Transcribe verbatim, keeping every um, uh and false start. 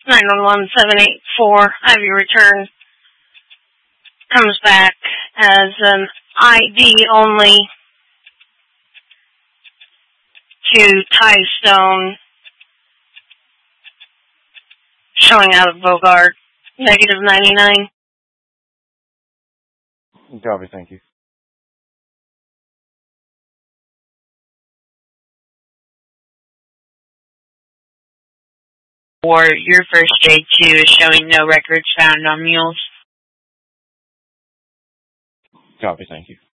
nine one one seven eight four, I have your return. Comes back as an I D only to Ty Stone, showing out of Bogart, negative ninety-nine. Copy, thank you. For your first J two is showing no records found on mules. Copy, thank you.